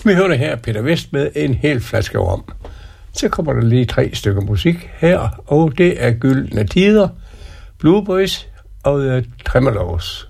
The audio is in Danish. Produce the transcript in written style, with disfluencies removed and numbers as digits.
Vi hører her Peter Vest med en hel flaske rom. Så kommer der lige 3 stykker musik her, og det er Gyldne Tider, Blue Boys og Tremelows.